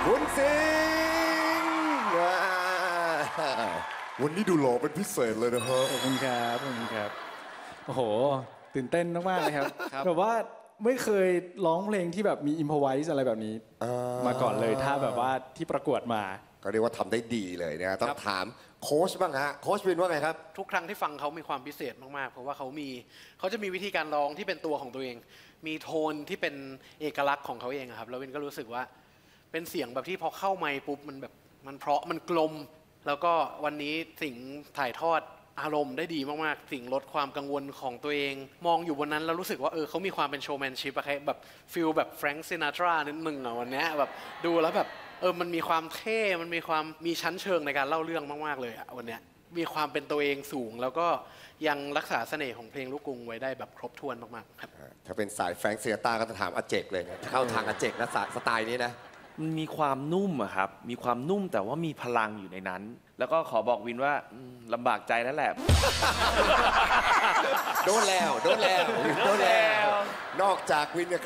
คุณสิงห์วันนี้ดูหล่อเป็นพิเศษเลยนะฮะขอบคุณครับขอบคุณครับโอ้โหตื่นเต้นมากๆเลยครับแบบว่าไม่เคยร้องเพลงที่แบบมีอิมพอไวส์อะไรแบบนี้มาก่อนเลยถ้าแบบว่าที่ประกวดมาก็เรียกว่าทำได้ดีเลยนะต้องถามโค้ชบ้างฮะโค้ชวินว่าไงครับทุกครั้งที่ฟังเขามีความพิเศษมากๆเพราะว่าเขาจะมีวิธีการร้องที่เป็นตัวของตัวเอง มีโทนที่เป็นเอกลักษณ์ของเขาเองครับแล้ววินก็รู้สึกว่าเป็นเสียงแบบที่พอเข้าไมค์ปุ๊บมันแบบมันเพราะมันกลมแล้วก็วันนี้สิ่งถ่ายทอดอารมณ์ได้ดีมากๆสิ่งลดความกังวลของตัวเองมองอยู่บนนั้นแล้วรู้สึกว่าเขามีความเป็นโชว์แมนชิพอะแบบฟิลแบบแฟรงค์ซินาตรานิดนึงอะวันนี้แบบดูแล้วแบบมันมีความเท่มันมีความมีชั้นเชิงในการเล่าเรื่องมากๆเลยอะวันนี้มีความเป็นตัวเองสูงแล้วก็ยังรักษาเสน่ห์ของเพลงลูกกรุงไว้ได้แบบครบถ้วนมากๆครับถ้าเป็นสายแฟรงค์ซินาตราก็จะถามอาเจกเลยนะเข้าทางอาเจกนะสไตล์นี้นะมันมีความนุ่มอะครับมีความนุ่มแต่ว่ามีพลังอยู่ในนั้นแล้วก็ขอบอกวินว่าลำบากใจแล้วแหละโดนแล้วนอกจากวิน